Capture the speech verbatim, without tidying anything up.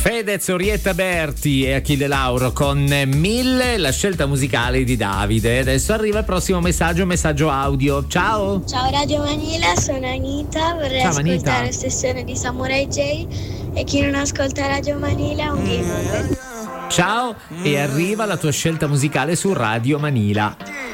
Fedez, Orietta Berti e Achille Lauro con Mille, la scelta musicale di Davide. Adesso arriva il prossimo messaggio, messaggio audio. Ciao. Ciao Radio Manila, sono Anita, vorrei Ciao, ascoltare Anita. Sessione di Samurai J e chi non ascolta Radio Manila un game over. Ciao, e arriva la tua scelta musicale su Radio Manila.